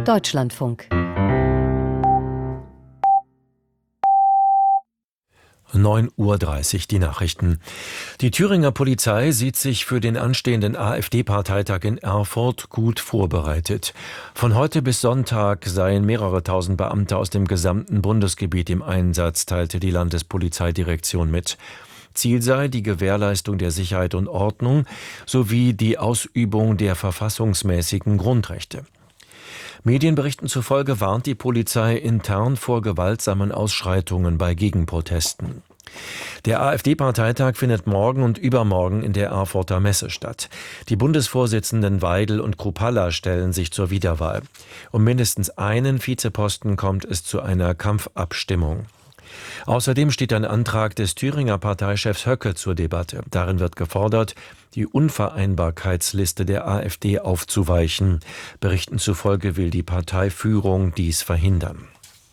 Deutschlandfunk. 9:30 Uhr die Nachrichten. Die Thüringer Polizei sieht sich für den anstehenden AfD-Parteitag in Erfurt gut vorbereitet. Von heute bis Sonntag seien mehrere tausend Beamte aus dem gesamten Bundesgebiet im Einsatz, teilte die Landespolizeidirektion mit. Ziel sei die Gewährleistung der Sicherheit und Ordnung sowie die Ausübung der verfassungsmäßigen Grundrechte. Medienberichten zufolge warnt die Polizei intern vor gewaltsamen Ausschreitungen bei Gegenprotesten. Der AfD-Parteitag findet morgen und übermorgen in der Erfurter Messe statt. Die Bundesvorsitzenden Weidel und Kruppalla stellen sich zur Wiederwahl. Um mindestens einen Vizeposten kommt es zu einer Kampfabstimmung. Außerdem steht ein Antrag des Thüringer Parteichefs Höcke zur Debatte. Darin wird gefordert, die Unvereinbarkeitsliste der AfD aufzuweichen. Berichten zufolge will die Parteiführung dies verhindern.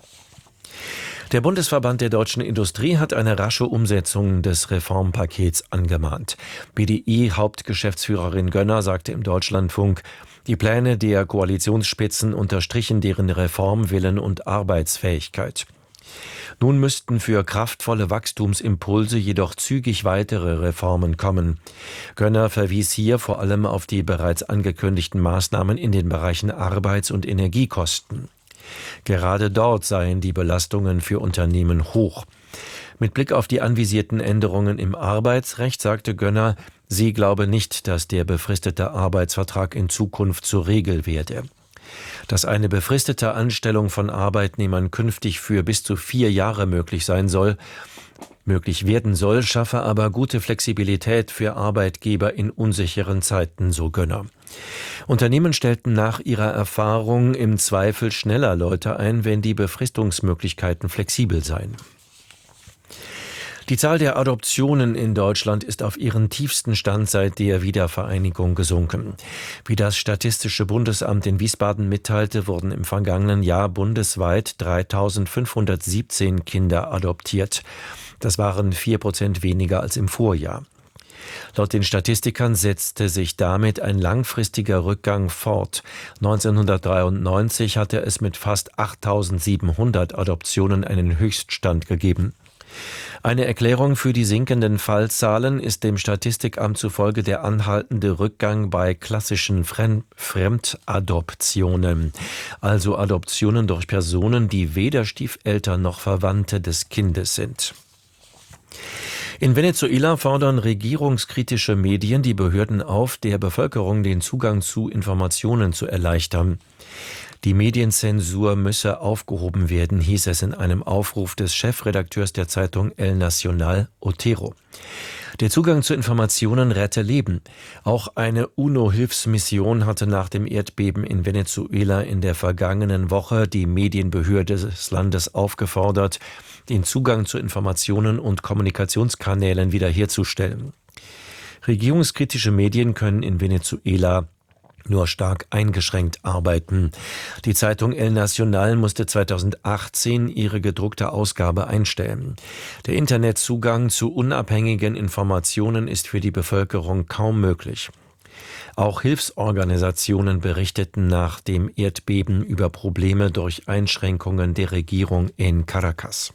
Der Bundesverband der deutschen Industrie hat eine rasche Umsetzung des Reformpakets angemahnt. BDI-Hauptgeschäftsführerin Gönner sagte im Deutschlandfunk, die Pläne der Koalitionsspitzen unterstrichen deren Reformwillen und Arbeitsfähigkeit. Nun müssten für kraftvolle Wachstumsimpulse jedoch zügig weitere Reformen kommen. Gönner verwies hier vor allem auf die bereits angekündigten Maßnahmen in den Bereichen Arbeits- und Energiekosten. Gerade dort seien die Belastungen für Unternehmen hoch. Mit Blick auf die anvisierten Änderungen im Arbeitsrecht sagte Gönner, sie glaube nicht, dass der befristete Arbeitsvertrag in Zukunft zur Regel werde. Dass eine befristete Anstellung von Arbeitnehmern künftig für bis zu 4 Jahre möglich werden soll, schaffe aber gute Flexibilität für Arbeitgeber in unsicheren Zeiten, so Gönner. Unternehmen stellten nach ihrer Erfahrung im Zweifel schneller Leute ein, wenn die Befristungsmöglichkeiten flexibel seien. Die Zahl der Adoptionen in Deutschland ist auf ihren tiefsten Stand seit der Wiedervereinigung gesunken. Wie das Statistische Bundesamt in Wiesbaden mitteilte, wurden im vergangenen Jahr bundesweit 3.517 Kinder adoptiert. Das waren 4% weniger als im Vorjahr. Laut den Statistikern setzte sich damit ein langfristiger Rückgang fort. 1993 hatte es mit fast 8.700 Adoptionen einen Höchststand gegeben. Eine Erklärung für die sinkenden Fallzahlen ist dem Statistikamt zufolge der anhaltende Rückgang bei klassischen Fremdadoptionen, also Adoptionen durch Personen, die weder Stiefeltern noch Verwandte des Kindes sind. In Venezuela fordern regierungskritische Medien die Behörden auf, der Bevölkerung den Zugang zu Informationen zu erleichtern. Die Medienzensur müsse aufgehoben werden, hieß es in einem Aufruf des Chefredakteurs der Zeitung El Nacional, Otero. Der Zugang zu Informationen rette Leben. Auch eine UNO-Hilfsmission hatte nach dem Erdbeben in Venezuela in der vergangenen Woche die Medienbehörde des Landes aufgefordert, den Zugang zu Informationen und Kommunikationskanälen wiederherzustellen. Regierungskritische Medien können in Venezuela nur stark eingeschränkt arbeiten. Die Zeitung El Nacional musste 2018 ihre gedruckte Ausgabe einstellen. Der Internetzugang zu unabhängigen Informationen ist für die Bevölkerung kaum möglich. Auch Hilfsorganisationen berichteten nach dem Erdbeben über Probleme durch Einschränkungen der Regierung in Caracas.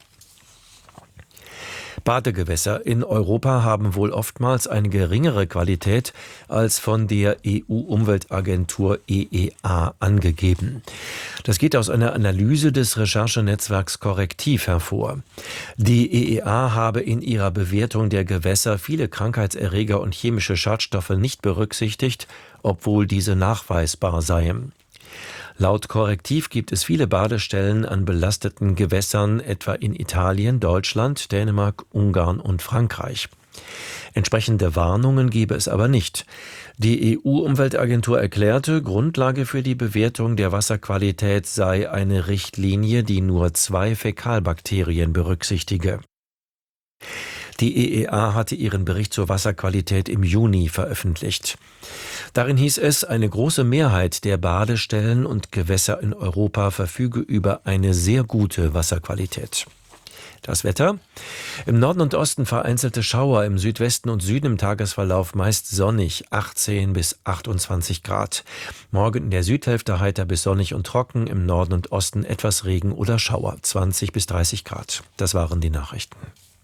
Badegewässer in Europa haben wohl oftmals eine geringere Qualität als von der EU-Umweltagentur EEA angegeben. Das geht aus einer Analyse des Recherchenetzwerks Correctiv hervor. Die EEA habe in ihrer Bewertung der Gewässer viele Krankheitserreger und chemische Schadstoffe nicht berücksichtigt, obwohl diese nachweisbar seien. Laut Correctiv gibt es viele Badestellen an belasteten Gewässern, etwa in Italien, Deutschland, Dänemark, Ungarn und Frankreich. Entsprechende Warnungen gebe es aber nicht. Die EU-Umweltagentur erklärte, Grundlage für die Bewertung der Wasserqualität sei eine Richtlinie, die nur 2 Fäkalbakterien berücksichtige. Die EEA hatte ihren Bericht zur Wasserqualität im Juni veröffentlicht. Darin hieß es, eine große Mehrheit der Badestellen und Gewässer in Europa verfüge über eine sehr gute Wasserqualität. Das Wetter: Im Norden und Osten vereinzelte Schauer, im Südwesten und Süden im Tagesverlauf meist sonnig, 18 bis 28 Grad. Morgen in der Südhälfte heiter bis sonnig und trocken, im Norden und Osten etwas Regen oder Schauer, 20 bis 30 Grad. Das waren die Nachrichten.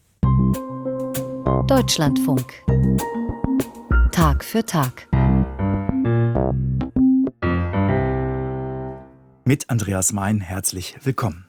Deutschlandfunk. Tag für Tag. Mit Andreas Mein herzlich willkommen.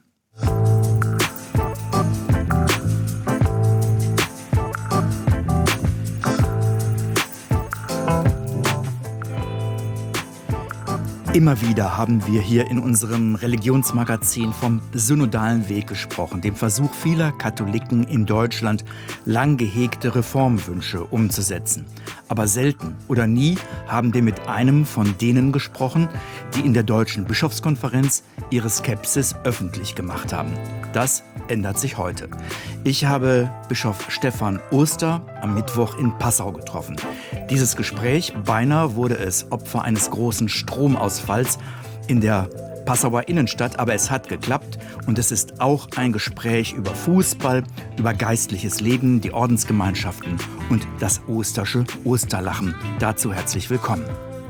Immer wieder haben wir hier in unserem Religionsmagazin vom synodalen Weg gesprochen, dem Versuch vieler Katholiken in Deutschland, lang gehegte Reformwünsche umzusetzen. Aber selten oder nie haben wir mit einem von denen gesprochen, die in der Deutschen Bischofskonferenz ihre Skepsis öffentlich gemacht haben. Das ändert sich heute. Ich habe Bischof Stephan Oster am Mittwoch in Passau getroffen. Dieses Gespräch, beinahe wurde es Opfer eines großen Stromausfalls in der Passauer Innenstadt, aber es hat geklappt und es ist auch ein Gespräch über Fußball, über geistliches Leben, die Ordensgemeinschaften und das ostersche Osterlachen. Dazu herzlich willkommen.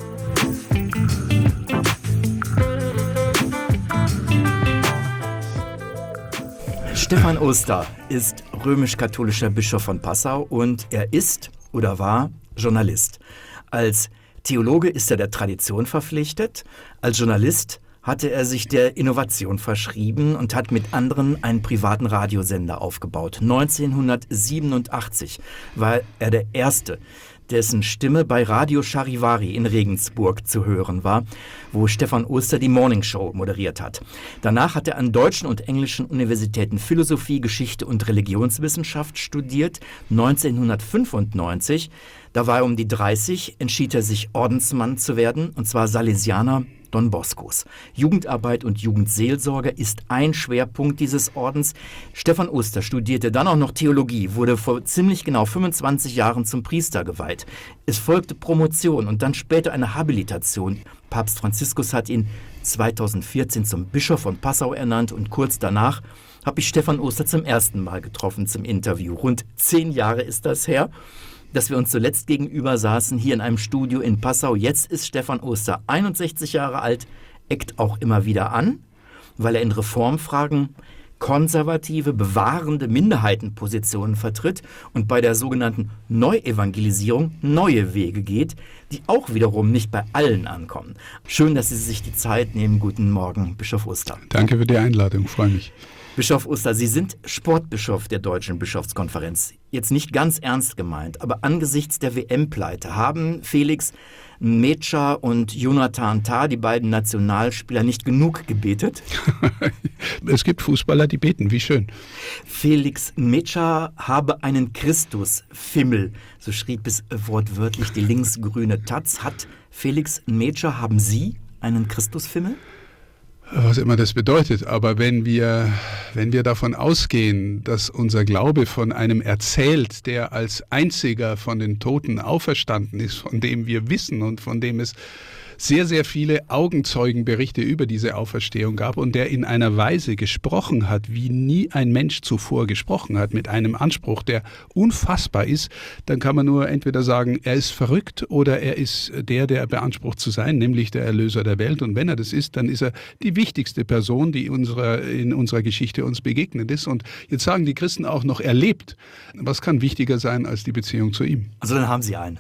Stephan Oster ist römisch-katholischer Bischof von Passau und er ist oder war Journalist. Als Theologe ist er der Tradition verpflichtet, als Journalist hatte er sich der Innovation verschrieben und hat mit anderen einen privaten Radiosender aufgebaut. 1987 war er der Erste, dessen Stimme bei Radio Charivari in Regensburg zu hören war, wo Stephan Oster die Morning Show moderiert hat. Danach hat er an deutschen und englischen Universitäten Philosophie, Geschichte und Religionswissenschaft studiert. 1995, da war er um die 30, entschied er sich, Ordensmann zu werden, und zwar Salesianer Don Boscos. Jugendarbeit und Jugendseelsorge ist ein Schwerpunkt dieses Ordens. Stephan Oster studierte dann auch noch Theologie, wurde vor ziemlich genau 25 Jahren zum Priester geweiht. Es folgte Promotion und dann später eine Habilitation. Papst Franziskus hat ihn 2014 zum Bischof von Passau ernannt und kurz danach habe ich Stephan Oster zum ersten Mal getroffen zum Interview. Rund 10 Jahre ist das her, dass wir uns zuletzt gegenüber saßen, hier in einem Studio in Passau. Jetzt ist Stephan Oster 61 Jahre alt, eckt auch immer wieder an, weil er in Reformfragen konservative, bewahrende Minderheitenpositionen vertritt und bei der sogenannten Neuevangelisierung neue Wege geht, die auch wiederum nicht bei allen ankommen. Schön, dass Sie sich die Zeit nehmen. Guten Morgen, Bischof Oster. Danke für die Einladung, freue mich. Bischof Oster, Sie sind Sportbischof der Deutschen Bischofskonferenz. Jetzt nicht ganz ernst gemeint, aber angesichts der WM-Pleite haben Felix Nmecha und Jonathan Tah, die beiden Nationalspieler, nicht genug gebetet? Es gibt Fußballer, die beten, wie schön. Felix Nmecha habe einen Christusfimmel, so schrieb es wortwörtlich die linksgrüne Taz. Hat Felix Nmecha, haben Sie einen Christusfimmel? Was immer das bedeutet, aber wenn wir davon ausgehen, dass unser Glaube von einem erzählt, der als einziger von den Toten auferstanden ist, von dem wir wissen und von dem es sehr, sehr viele Augenzeugenberichte über diese Auferstehung gab und der in einer Weise gesprochen hat, wie nie ein Mensch zuvor gesprochen hat, mit einem Anspruch, der unfassbar ist, dann kann man nur entweder sagen, er ist verrückt oder er ist der er beansprucht zu sein, nämlich der Erlöser der Welt. Und wenn er das ist, dann ist er die wichtigste Person, die in unserer Geschichte uns begegnet ist. Und jetzt sagen die Christen auch noch erlebt. Was kann wichtiger sein als die Beziehung zu ihm? Also dann haben Sie einen.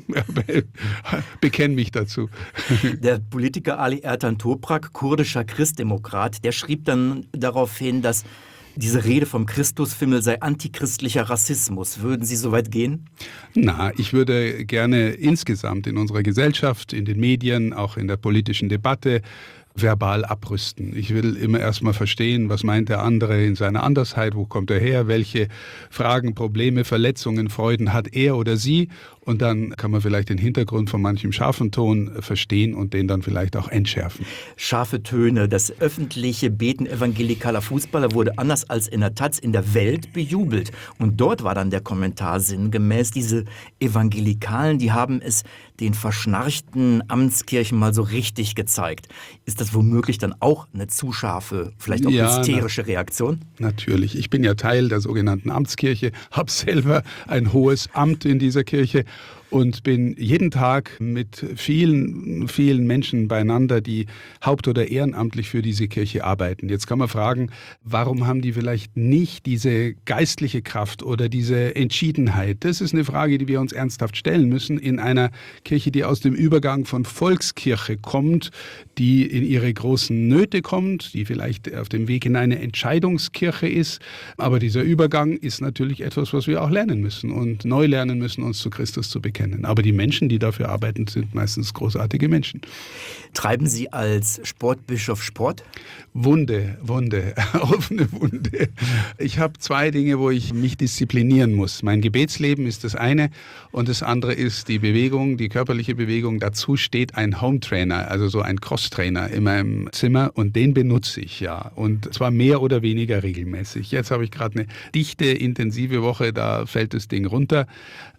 Bekenn mich dazu. Der Politiker Ali Ertan Toprak, kurdischer Christdemokrat, der schrieb dann darauf hin, dass diese Rede vom Christusfimmel sei antichristlicher Rassismus. Würden Sie so weit gehen? Na, ich würde gerne insgesamt in unserer Gesellschaft, in den Medien, auch in der politischen Debatte verbal abrüsten. Ich will immer erstmal verstehen, was meint der andere in seiner Andersheit, wo kommt er her, welche Fragen, Probleme, Verletzungen, Freuden hat er oder sie, und dann kann man vielleicht den Hintergrund von manchem scharfen Ton verstehen und den dann vielleicht auch entschärfen. Scharfe Töne, das öffentliche Beten evangelikaler Fußballer wurde anders als in der Taz in der Welt bejubelt. Und dort war dann der Kommentar sinngemäß, diese Evangelikalen, die haben es den verschnarchten Amtskirchen mal so richtig gezeigt. Ist das womöglich dann auch eine zu scharfe, vielleicht auch hysterische Reaktion? Natürlich. Ich bin ja Teil der sogenannten Amtskirche, habe selber ein hohes Amt in dieser Kirche und bin jeden Tag mit vielen, vielen Menschen beieinander, die haupt- oder ehrenamtlich für diese Kirche arbeiten. Jetzt kann man fragen, warum haben die vielleicht nicht diese geistliche Kraft oder diese Entschiedenheit? Das ist eine Frage, die wir uns ernsthaft stellen müssen in einer Kirche, die aus dem Übergang von Volkskirche kommt, die in ihre großen Nöte kommt, die vielleicht auf dem Weg in eine Entscheidungskirche ist. Aber dieser Übergang ist natürlich etwas, was wir auch lernen müssen und neu lernen müssen, uns zu Christus zu bekennen. Aber die Menschen, die dafür arbeiten, sind meistens großartige Menschen. Treiben Sie als Sportbischof Sport? Wunde, offene Wunde. Ich habe 2 Dinge, wo ich mich disziplinieren muss. Mein Gebetsleben ist das eine und das andere ist die Bewegung, die körperliche Bewegung. Dazu steht ein Home Trainer, also so ein Crosstrainer in meinem Zimmer und den benutze ich ja. Und zwar mehr oder weniger regelmäßig. Jetzt habe ich gerade eine dichte, intensive Woche, da fällt das Ding runter.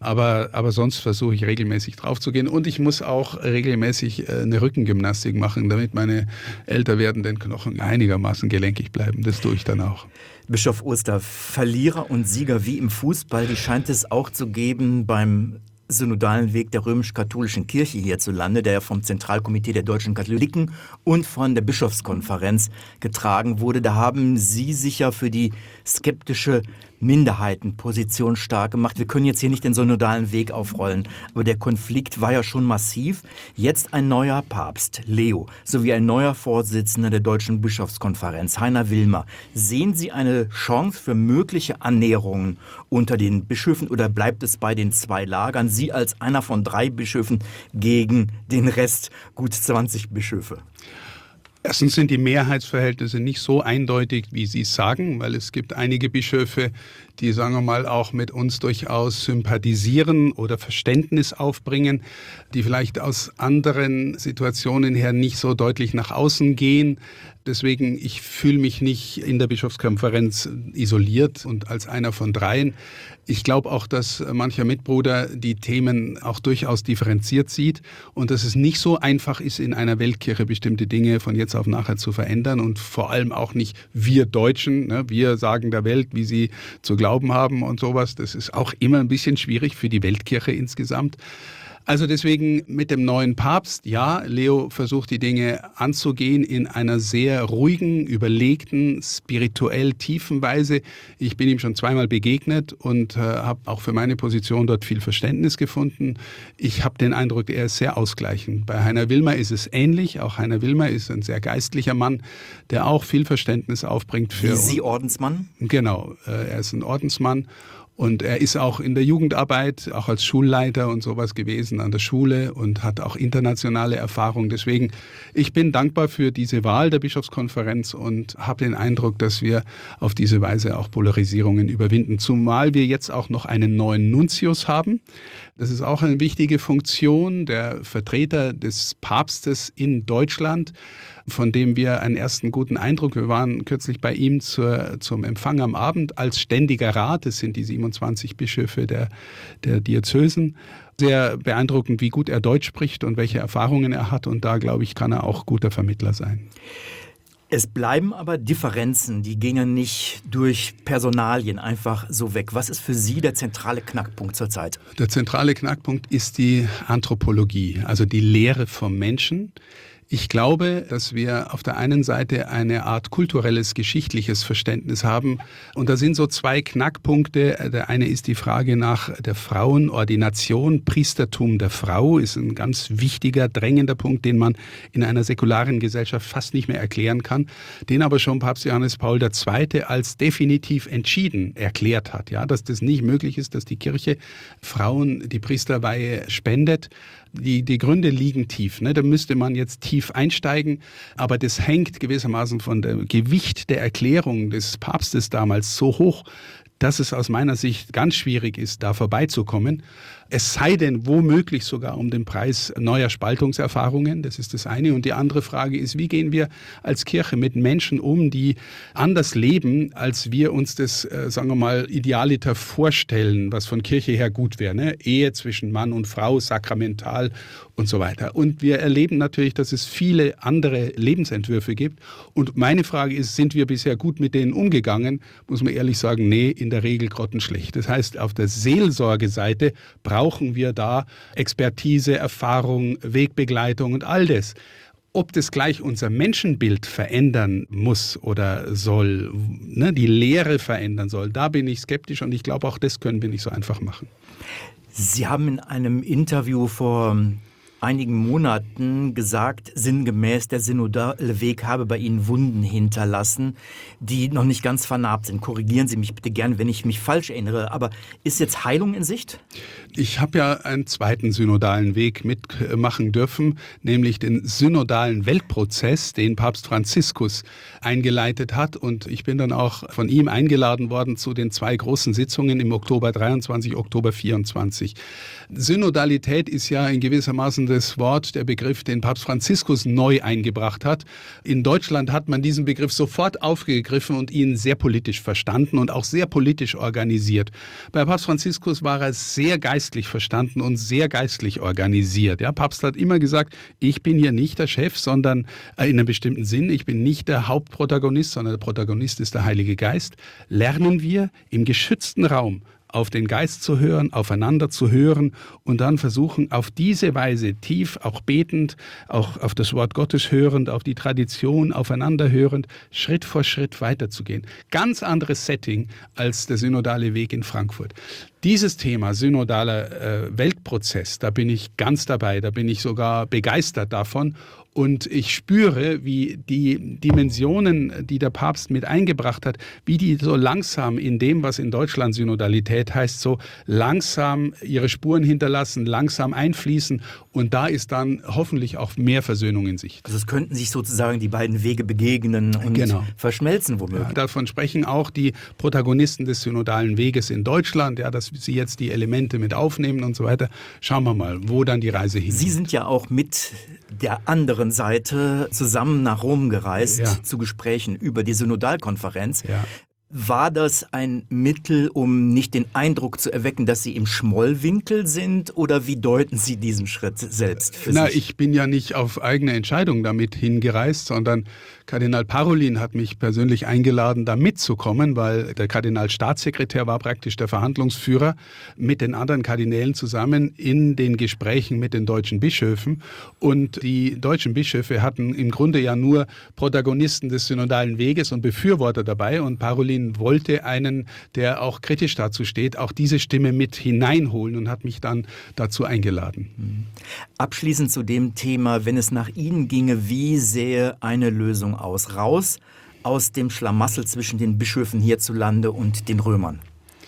Aber sonst versuche ich regelmäßig drauf zu gehen und ich muss auch regelmäßig eine Rückengymnastik machen, damit meine älter werdenden Knochen einigermaßen gelenkig bleiben. Das tue ich dann auch. Bischof Oster, Verlierer und Sieger wie im Fußball, die scheint es auch zu geben beim synodalen Weg der römisch-katholischen Kirche hierzulande, der ja vom Zentralkomitee der deutschen Katholiken und von der Bischofskonferenz getragen wurde. Da haben Sie sich ja für die skeptische Minderheitenposition stark gemacht. Wir können jetzt hier nicht den synodalen Weg aufrollen, aber der Konflikt war ja schon massiv. Jetzt ein neuer Papst, Leo, sowie ein neuer Vorsitzender der Deutschen Bischofskonferenz, Heiner Wilmer. Sehen Sie eine Chance für mögliche Annäherungen unter den Bischöfen oder bleibt es bei den 2 Lagern? Sie als einer von 3 Bischöfen gegen den Rest, gut 20 Bischöfe. Erstens sind die Mehrheitsverhältnisse nicht so eindeutig, wie Sie es sagen, weil es gibt einige Bischöfe, die, sagen wir mal, auch mit uns durchaus sympathisieren oder Verständnis aufbringen, die vielleicht aus anderen Situationen her nicht so deutlich nach außen gehen. Deswegen, ich fühle mich nicht in der Bischofskonferenz isoliert und als einer von 3. Ich glaube auch, dass mancher Mitbruder die Themen auch durchaus differenziert sieht und dass es nicht so einfach ist, in einer Weltkirche bestimmte Dinge von jetzt auf nachher zu verändern und vor allem auch nicht wir Deutschen, ne, wir sagen der Welt, wie sie zu glauben haben und sowas. Das ist auch immer ein bisschen schwierig für die Weltkirche insgesamt. Also deswegen mit dem neuen Papst, ja, Leo versucht die Dinge anzugehen in einer sehr ruhigen, überlegten, spirituell tiefen Weise. Ich bin ihm schon 2-mal begegnet und habe auch für meine Position dort viel Verständnis gefunden. Ich habe den Eindruck, er ist sehr ausgleichend. Bei Heiner Wilmer ist es ähnlich. Auch Heiner Wilmer ist ein sehr geistlicher Mann, der auch viel Verständnis aufbringt für uns. Wie Sie Ordensmann? Genau, er ist ein Ordensmann. Und er ist auch in der Jugendarbeit, auch als Schulleiter und sowas gewesen an der Schule und hat auch internationale Erfahrung. Deswegen, ich bin dankbar für diese Wahl der Bischofskonferenz und habe den Eindruck, dass wir auf diese Weise auch Polarisierungen überwinden. Zumal wir jetzt auch noch einen neuen Nuntius haben. Das ist auch eine wichtige Funktion, der Vertreter des Papstes in Deutschland, von dem wir einen ersten guten Eindruck. Wir waren kürzlich bei ihm zum Empfang am Abend als ständiger Rat. Das sind die 27 Bischöfe der Diözesen. Sehr beeindruckend, wie gut er Deutsch spricht und welche Erfahrungen er hat. Und da, glaube ich, kann er auch guter Vermittler sein. Es bleiben aber Differenzen, die gingen nicht durch Personalien einfach so weg. Was ist für Sie der zentrale Knackpunkt zurzeit? Der zentrale Knackpunkt ist die Anthropologie, also die Lehre vom Menschen. Ich glaube, dass wir auf der einen Seite eine Art kulturelles, geschichtliches Verständnis haben. Und da sind so 2 Knackpunkte. Der eine ist die Frage nach der Frauenordination. Priestertum der Frau ist ein ganz wichtiger, drängender Punkt, den man in einer säkularen Gesellschaft fast nicht mehr erklären kann, den aber schon Papst Johannes Paul II. Als definitiv entschieden erklärt hat. Ja, dass das nicht möglich ist, dass die Kirche Frauen die Priesterweihe spendet. Die Gründe liegen tief. Ne? Da müsste man jetzt tief einsteigen. Aber das hängt gewissermaßen von dem Gewicht der Erklärung des Papstes damals so hoch, dass es aus meiner Sicht ganz schwierig ist, da vorbeizukommen. Es sei denn womöglich sogar um den Preis neuer Spaltungserfahrungen. Das ist das eine. Und die andere Frage ist, wie gehen wir als Kirche mit Menschen um, die anders leben, als wir uns das, sagen wir mal, idealiter vorstellen, was von Kirche her gut wäre. Ne? Ehe zwischen Mann und Frau, sakramental und so weiter. Und wir erleben natürlich, dass es viele andere Lebensentwürfe gibt. Und meine Frage ist, sind wir bisher gut mit denen umgegangen? Muss man ehrlich sagen, nee, in der Regel grottenschlecht. Das heißt, auf der Seelsorgeseite brauchen wir da Expertise, Erfahrung, Wegbegleitung und all das. Ob das gleich unser Menschenbild verändern muss oder soll, ne, die Lehre verändern soll, da bin ich skeptisch und ich glaube, auch das können wir nicht so einfach machen. Sie haben in einem Interview vor einigen Monaten gesagt, sinngemäß, der synodale Weg habe bei Ihnen Wunden hinterlassen, die noch nicht ganz vernarbt sind. Korrigieren Sie mich bitte gern, wenn ich mich falsch erinnere. Aber ist jetzt Heilung in Sicht? Ich habe ja einen zweiten synodalen Weg mitmachen dürfen, nämlich den synodalen Weltprozess, den Papst Franziskus eingeleitet hat. Und ich bin dann auch von ihm eingeladen worden zu den 2 großen Sitzungen im Oktober 23, Oktober 24. Synodalität ist ja in gewissermaßen das Wort, der Begriff, den Papst Franziskus neu eingebracht hat. In Deutschland hat man diesen Begriff sofort aufgegriffen und ihn sehr politisch verstanden und auch sehr politisch organisiert. Bei Papst Franziskus war er sehr geistlich verstanden und sehr geistlich organisiert. Der Papst hat immer gesagt, ich bin hier nicht der Chef, sondern in einem bestimmten Sinn, ich bin nicht der Hauptprotagonist, sondern der Protagonist ist der Heilige Geist. Lernen wir im geschützten Raum auf den Geist zu hören, aufeinander zu hören und dann versuchen, auf diese Weise tief, auch betend, auch auf das Wort Gottes hörend, auf die Tradition aufeinander hörend, Schritt vor Schritt weiterzugehen. Ganz anderes Setting als der synodale Weg in Frankfurt. Dieses Thema synodaler Weltprozess, da bin ich ganz dabei, da bin ich sogar begeistert davon. Und ich spüre, wie die Dimensionen, die der Papst mit eingebracht hat, wie die so langsam in dem, was in Deutschland Synodalität heißt, so langsam ihre Spuren hinterlassen, langsam einfließen. Und da ist dann hoffentlich auch mehr Versöhnung in Sicht. Also es könnten sich sozusagen die beiden Wege begegnen und verschmelzen womöglich. Ja, davon sprechen auch die Protagonisten des synodalen Weges in Deutschland, ja, dass sie jetzt die Elemente mit aufnehmen und so weiter. Schauen wir mal, wo dann die Reise hingeht. Sie sind ja auch mit der anderen Seite zusammen nach Rom gereist, zu Gesprächen über die Synodalkonferenz. Ja. War das ein Mittel, um nicht den Eindruck zu erwecken, dass Sie im Schmollwinkel sind? Oder wie deuten Sie diesen Schritt selbst für sich? Ich bin ja nicht auf eigene Entscheidung damit hingereist, sondern Kardinal Parolin hat mich persönlich eingeladen, da mitzukommen, weil der Kardinalstaatssekretär war praktisch der Verhandlungsführer mit den anderen Kardinälen zusammen in den Gesprächen mit den deutschen Bischöfen. Und die deutschen Bischöfe hatten im Grunde ja nur Protagonisten des synodalen Weges und Befürworter dabei. Und Parolin wollte einen, der auch kritisch dazu steht, auch diese Stimme mit hineinholen und hat mich dann dazu eingeladen. Abschließend zu dem Thema, wenn es nach Ihnen ginge, wie sähe eine Lösung aus? Raus aus dem Schlamassel zwischen den Bischöfen hierzulande und den Römern.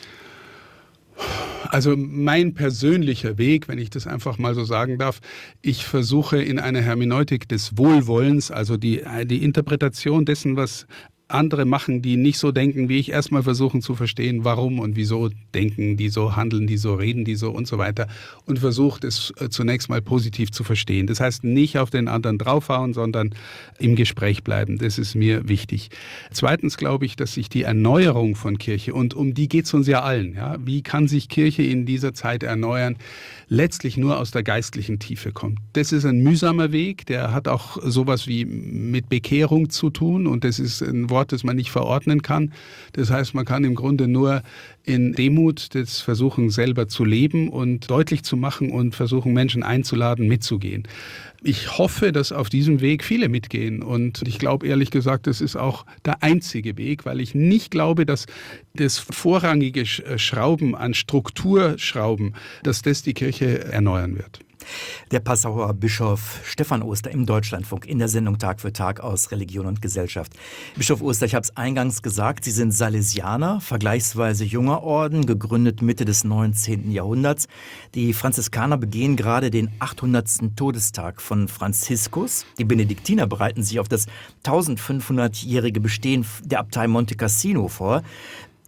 Also mein persönlicher Weg, wenn ich das einfach mal so sagen darf, ich versuche in einer Hermeneutik des Wohlwollens, also die Interpretation dessen, was andere machen, die nicht so denken wie ich, erstmal versuchen zu verstehen, warum und wieso denken die so, handeln die so, reden die so und so weiter und versucht es zunächst mal positiv zu verstehen. Das heißt, nicht auf den anderen draufhauen, sondern im Gespräch bleiben. Das ist mir wichtig. Zweitens glaube ich, dass sich die Erneuerung von Kirche, und um die geht es uns ja allen, ja, wie kann sich Kirche in dieser Zeit erneuern, letztlich nur aus der geistlichen Tiefe kommt. Das ist ein mühsamer Weg, der hat auch sowas wie mit Bekehrung zu tun und das ist ein Wort, das man nicht verordnen kann. Das heißt, man kann im Grunde nur in Demut das versuchen, selber zu leben und deutlich zu machen und versuchen, Menschen einzuladen, mitzugehen. Ich hoffe, dass auf diesem Weg viele mitgehen und ich glaube ehrlich gesagt, das ist auch der einzige Weg, weil ich nicht glaube, dass das vorrangige Schrauben an Strukturschrauben, dass das die Kirche erneuern wird. Der Passauer Bischof Stefan Oster im Deutschlandfunk in der Sendung Tag für Tag aus Religion und Gesellschaft. Bischof Oster, ich habe es eingangs gesagt, Sie sind Salesianer, vergleichsweise junger Orden, gegründet Mitte des 19. Jahrhunderts. Die Franziskaner begehen gerade den 800. Todestag von Franziskus. Die Benediktiner bereiten sich auf das 1500-jährige Bestehen der Abtei Monte Cassino vor.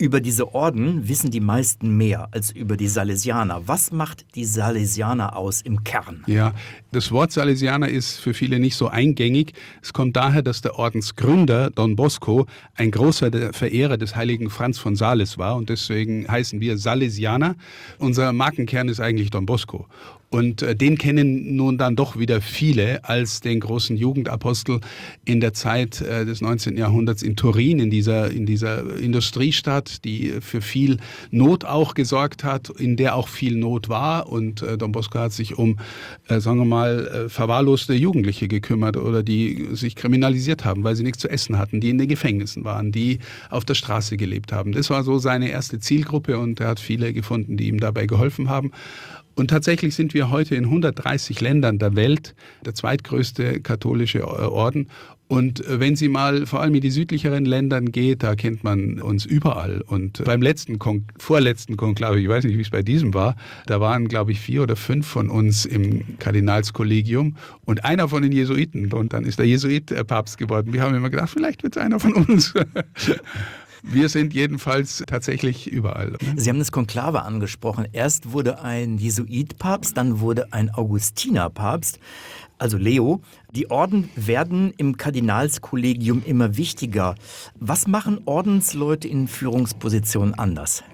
Über diese Orden wissen die meisten mehr als über die Salesianer. Was macht die Salesianer aus im Kern? Ja, das Wort Salesianer ist für viele nicht so eingängig. Es kommt daher, dass der Ordensgründer Don Bosco ein großer Verehrer des heiligen Franz von Sales war und deswegen heißen wir Salesianer. Unser Markenkern ist eigentlich Don Bosco. Und den kennen nun dann doch wieder viele als den großen Jugendapostel in der Zeit des 19. Jahrhunderts in Turin, in dieser Industriestadt, die für viel Not auch gesorgt hat, in der auch viel Not war. Und Don Bosco hat sich um, sagen wir mal, verwahrloste Jugendliche gekümmert oder die sich kriminalisiert haben, weil sie nichts zu essen hatten, die in den Gefängnissen waren, die auf der Straße gelebt haben. Das war so seine erste Zielgruppe und er hat viele gefunden, die ihm dabei geholfen haben. Und tatsächlich sind wir heute in 130 Ländern der Welt der zweitgrößte katholische Orden. Und wenn Sie mal vor allem in die südlicheren Ländern geht, da kennt man uns überall. Und beim vorletzten Konklave, ich weiß nicht, wie es bei diesem war, da waren, glaube ich, 4 oder 5 von uns im Kardinalskollegium und einer von den Jesuiten. Und dann ist der Jesuit Papst geworden. Wir haben immer gedacht, vielleicht wird es einer von uns. Wir sind jedenfalls tatsächlich überall. Sie haben das Konklave angesprochen. Erst wurde ein Jesuit Papst, dann wurde ein Augustiner Papst, also Leo. Die Orden werden im Kardinalskollegium immer wichtiger. Was machen Ordensleute in Führungspositionen anders?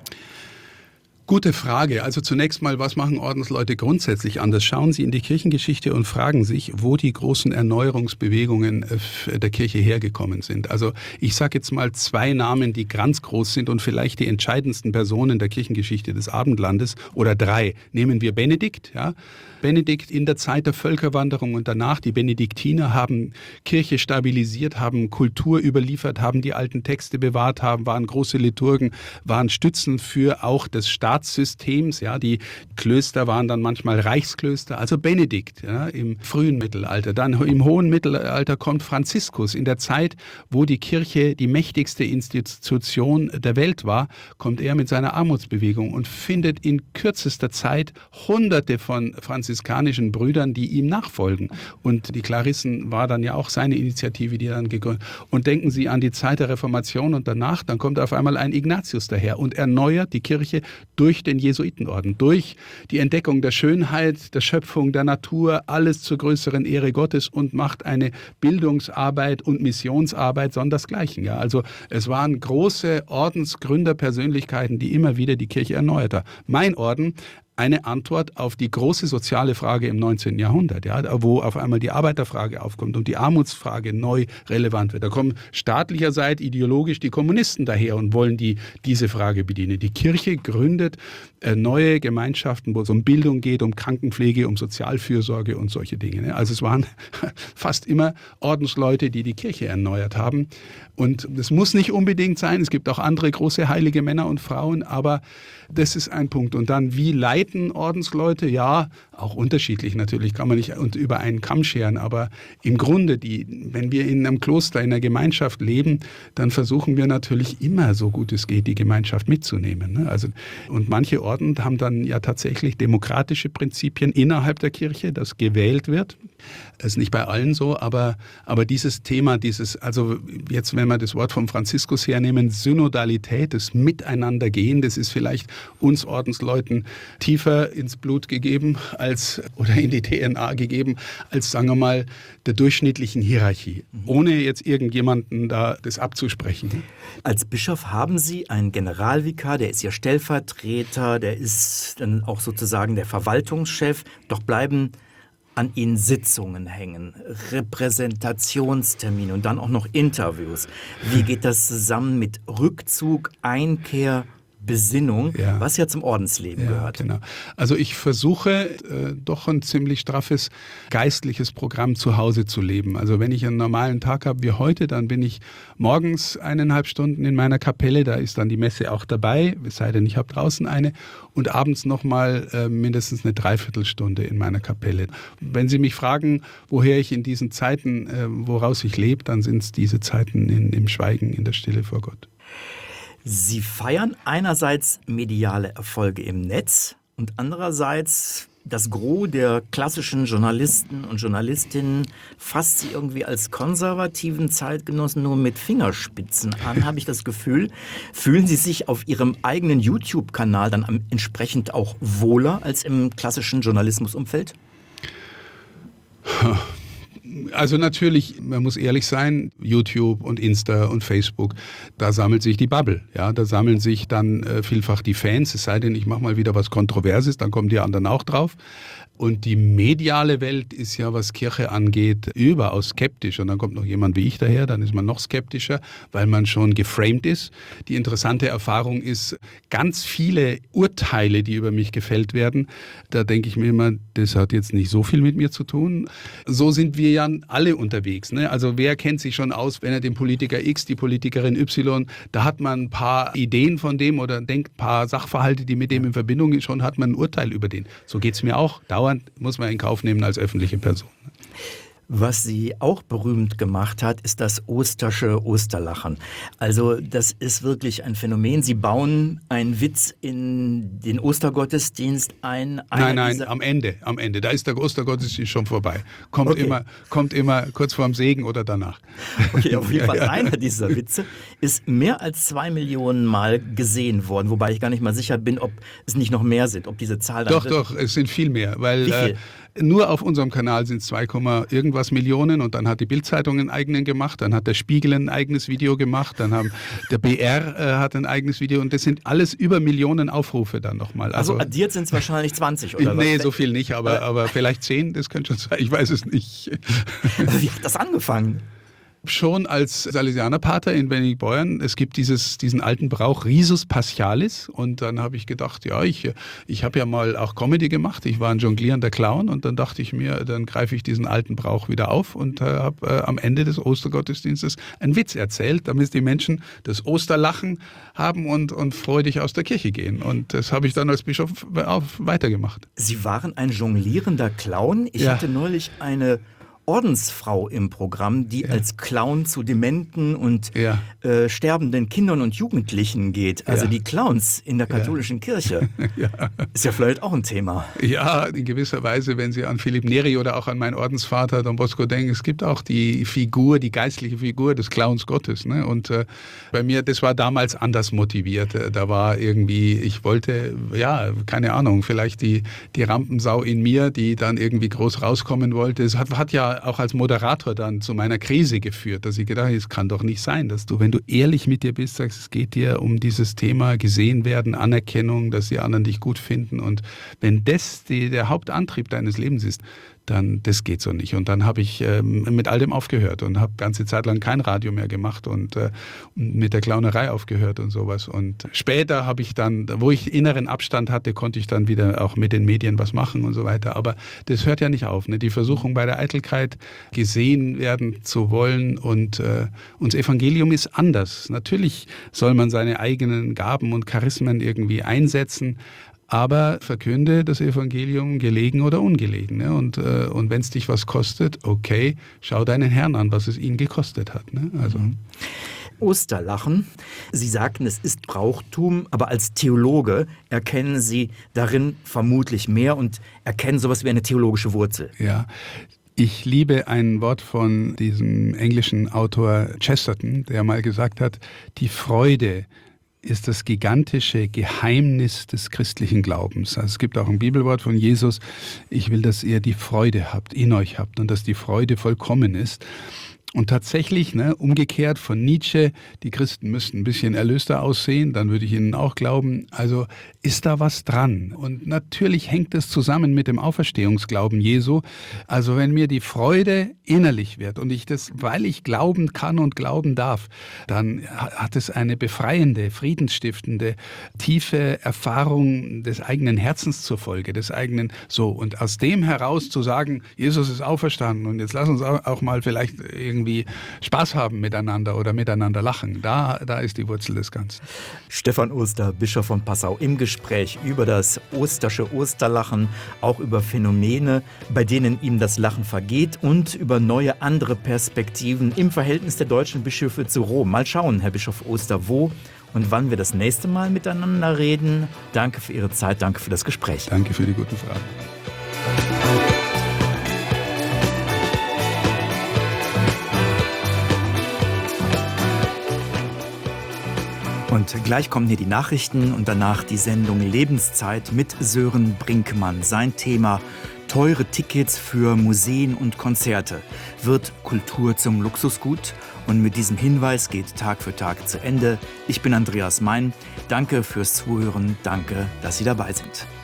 Gute Frage. Also zunächst mal, was machen Ordensleute grundsätzlich anders? Schauen Sie in die Kirchengeschichte und fragen sich, wo die großen Erneuerungsbewegungen der Kirche hergekommen sind. Also ich sage jetzt mal 2 Namen, die ganz groß sind und vielleicht die entscheidendsten Personen der Kirchengeschichte des Abendlandes oder 3. Nehmen wir Benedikt. Ja? Benedikt in der Zeit der Völkerwanderung und danach, die Benediktiner haben Kirche stabilisiert, haben Kultur überliefert, haben die alten Texte bewahrt, waren große Liturgen, waren Stützen für auch des Staatssystems. Ja, die Klöster waren dann manchmal Reichsklöster, also Benedikt im frühen Mittelalter. Dann im hohen Mittelalter kommt Franziskus. In der Zeit, wo die Kirche die mächtigste Institution der Welt war, kommt er mit seiner Armutsbewegung und findet in kürzester Zeit Hunderte von franziskanischen Brüdern, die ihm nachfolgen. Und die Klarissen war dann ja auch seine Initiative, die er dann gegründet hat. Und denken Sie an die Zeit der Reformation und danach, dann kommt auf einmal ein Ignatius daher und erneuert die Kirche durch den Jesuitenorden, durch die Entdeckung der Schönheit, der Schöpfung, der Natur, alles zur größeren Ehre Gottes und macht eine Bildungsarbeit und Missionsarbeit sondersgleichen. Ja, also es waren große Ordensgründerpersönlichkeiten, die immer wieder die Kirche erneuert haben. Mein Orden, eine Antwort auf die große soziale Frage im 19. Jahrhundert, ja, wo auf einmal die Arbeiterfrage aufkommt und die Armutsfrage neu relevant wird. Da kommen staatlicherseits ideologisch die Kommunisten daher und wollen diese Frage bedienen. Die Kirche gründet neue Gemeinschaften, wo es um Bildung geht, um Krankenpflege, um Sozialfürsorge und solche Dinge. Also es waren fast immer Ordensleute, die die Kirche erneuert haben. Und das muss nicht unbedingt sein. Es gibt auch andere große heilige Männer und Frauen, aber das ist ein Punkt. Und dann, wie leiten Ordensleute? Ja, auch unterschiedlich natürlich, kann man nicht über einen Kamm scheren. Aber im Grunde, wenn wir in einem Kloster, in einer Gemeinschaft leben, dann versuchen wir natürlich immer, so gut es geht, die Gemeinschaft mitzunehmen. Also, und manche Orden haben dann ja tatsächlich demokratische Prinzipien innerhalb der Kirche, das gewählt wird. Das ist nicht bei allen so, aber dieses Thema, also jetzt, wenn wir das Wort von Franziskus hernehmen, Synodalität, das Miteinandergehen, das ist vielleicht uns Ordensleuten tiefer ins Blut gegeben oder in die DNA gegeben, als, sagen wir mal, der durchschnittlichen Hierarchie, ohne jetzt irgendjemanden da das abzusprechen. Als Bischof haben Sie einen Generalvikar, der ist Ihr Stellvertreter, der ist dann auch sozusagen der Verwaltungschef, doch bleiben an Ihnen Sitzungen hängen, Repräsentationstermine und dann auch noch Interviews. Wie geht das zusammen mit Rückzug, Einkehr, Besinnung, was ja zum Ordensleben gehört? Genau. Also ich versuche doch ein ziemlich straffes geistliches Programm zu Hause zu leben. Also wenn ich einen normalen Tag habe wie heute, dann bin ich morgens 1,5 Stunden in meiner Kapelle, da ist dann die Messe auch dabei, es sei denn, ich habe draußen eine, und abends nochmal mindestens eine Dreiviertelstunde in meiner Kapelle. Wenn Sie mich fragen, woher ich in diesen Zeiten, woraus ich lebe, dann sind es diese Zeiten im Schweigen, in der Stille vor Gott. Sie feiern einerseits mediale Erfolge im Netz und andererseits das Gros der klassischen Journalisten und Journalistinnen fasst sie irgendwie als konservativen Zeitgenossen nur mit Fingerspitzen an, habe ich das Gefühl. Fühlen Sie sich auf Ihrem eigenen YouTube-Kanal dann entsprechend auch wohler als im klassischen Journalismusumfeld? Also natürlich, man muss ehrlich sein, YouTube und Insta und Facebook, da sammelt sich die Bubble. Ja, da sammeln sich dann vielfach die Fans, es sei denn, ich mache mal wieder was Kontroverses, dann kommen die anderen auch drauf. Und die mediale Welt ist ja, was Kirche angeht, überaus skeptisch. Und dann kommt noch jemand wie ich daher, dann ist man noch skeptischer, weil man schon geframed ist. Die interessante Erfahrung ist, ganz viele Urteile, die über mich gefällt werden, da denke ich mir immer, das hat jetzt nicht so viel mit mir zu tun. So sind wir ja alle unterwegs. Ne? Also wer kennt sich schon aus, wenn er den Politiker X, die Politikerin Y, da hat man ein paar Ideen von dem oder denkt ein paar Sachverhalte, die mit dem in Verbindung sind, schon hat man ein Urteil über den. So geht es mir auch. Dauernd muss man in Kauf nehmen als öffentliche Person. Was sie auch berühmt gemacht hat, ist das Ostersche Osterlachen. Also das ist wirklich ein Phänomen. Sie bauen einen Witz in den Ostergottesdienst ein. Nein, am Ende. Da ist der Ostergottesdienst schon vorbei. Kommt immer kurz vorm Segen oder danach. Okay, auf jeden Fall einer dieser Witze ist mehr als 2 Millionen Mal gesehen worden. Wobei ich gar nicht mal sicher bin, ob es nicht noch mehr sind, ob diese Zahl dann... Doch, es sind viel mehr. Weil, wie viel? Nur auf unserem Kanal sind es 2, irgendwas Millionen und dann hat die Bild-Zeitung einen eigenen gemacht, dann hat der Spiegel ein eigenes Video gemacht, dann haben der BR hat ein eigenes Video und das sind alles über Millionen Aufrufe dann nochmal. Also addiert sind es wahrscheinlich 20 oder was? Nee, so viel nicht, aber vielleicht 10, das könnte schon sein, ich weiß es nicht. Wie hat das angefangen? Schon als Salesianerpater in Bennigborn, es gibt diesen alten Brauch Risus Paschalis und dann habe ich gedacht, ja, ich habe ja mal auch Comedy gemacht, ich war ein jonglierender Clown und dann dachte ich mir, dann greife ich diesen alten Brauch wieder auf und habe am Ende des Ostergottesdienstes einen Witz erzählt, damit die Menschen das Osterlachen haben und freudig aus der Kirche gehen und das habe ich dann als Bischof auch weitergemacht. Sie waren ein jonglierender Clown? Ich hatte neulich eine Ordensfrau im Programm, die als Clown zu dementen und sterbenden Kindern und Jugendlichen geht. Also die Clowns in der katholischen Kirche. Ist ja vielleicht auch ein Thema. Ja, in gewisser Weise, wenn Sie an Philipp Neri oder auch an meinen Ordensvater Don Bosco denken, es gibt auch die geistliche Figur des Clowns Gottes. Ne? Und bei mir, das war damals anders motiviert. Da war irgendwie, ich wollte, keine Ahnung, vielleicht die Rampensau in mir, die dann irgendwie groß rauskommen wollte. Es hat ja auch als Moderator dann zu meiner Krise geführt, dass ich gedacht habe, es kann doch nicht sein, dass du, wenn du ehrlich mit dir bist, sagst, es geht dir um dieses Thema gesehen werden, Anerkennung, dass die anderen dich gut finden und wenn das der Hauptantrieb deines Lebens ist, dann das geht so nicht. Und dann habe ich mit all dem aufgehört und habe ganze Zeit lang kein Radio mehr gemacht und mit der Clownerei aufgehört und sowas. Und später habe ich dann, wo ich inneren Abstand hatte, konnte ich dann wieder auch mit den Medien was machen und so weiter. Aber das hört ja nicht auf. Ne? Die Versuchung bei der Eitelkeit, gesehen werden zu wollen und das Evangelium ist anders. Natürlich soll man seine eigenen Gaben und Charismen irgendwie einsetzen, aber verkünde das Evangelium gelegen oder ungelegen. Ne? Und wenn es dich was kostet, okay, schau deinen Herrn an, was es ihn gekostet hat. Ne? Also. Osterlachen. Sie sagten, es ist Brauchtum, aber als Theologe erkennen Sie darin vermutlich mehr und erkennen sowas wie eine theologische Wurzel. Ja. Ich liebe ein Wort von diesem englischen Autor Chesterton, der mal gesagt hat, die Freude ist das gigantische Geheimnis des christlichen Glaubens. Also es gibt auch ein Bibelwort von Jesus, ich will, dass ihr die Freude habt, in euch habt und dass die Freude vollkommen ist. Und tatsächlich, umgekehrt von Nietzsche, die Christen müssten ein bisschen erlöster aussehen, dann würde ich ihnen auch glauben, also ist da was dran. Und natürlich hängt es zusammen mit dem Auferstehungsglauben Jesu. Also wenn mir die Freude innerlich wird und ich das, weil ich glauben kann und glauben darf, dann hat es eine befreiende, friedensstiftende, tiefe Erfahrung des eigenen Herzens zur Folge, des eigenen so. Und aus dem heraus zu sagen, Jesus ist auferstanden und jetzt lass uns auch mal vielleicht irgendwie Spaß haben miteinander oder miteinander lachen. Da ist die Wurzel des Ganzen. Stefan Oster, Bischof von Passau, im Gespräch über das Ostersche Osterlachen, auch über Phänomene, bei denen ihm das Lachen vergeht und über neue andere Perspektiven im Verhältnis der deutschen Bischöfe zu Rom. Mal schauen, Herr Bischof Oster, wo und wann wir das nächste Mal miteinander reden. Danke für Ihre Zeit, danke für das Gespräch. Danke für die guten Fragen. Und gleich kommen hier die Nachrichten und danach die Sendung Lebenszeit mit Sören Brinkmann. Sein Thema: teure Tickets für Museen und Konzerte. Wird Kultur zum Luxusgut? Und mit diesem Hinweis geht Tag für Tag zu Ende. Ich bin Andreas Mein. Danke fürs Zuhören. Danke, dass Sie dabei sind.